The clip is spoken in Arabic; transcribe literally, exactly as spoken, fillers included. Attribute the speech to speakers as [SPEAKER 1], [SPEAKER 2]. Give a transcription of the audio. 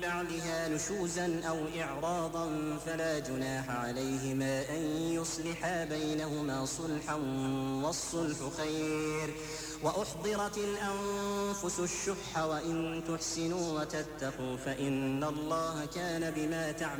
[SPEAKER 1] بعدها نشوزا أو إعراضا فلا جناح عليهما أن يصلحا بينهما صلحا والصلح خير وأحضرت الأنفس الشح وإن تحسنوا وتتقوا فإن الله كان بما تعملون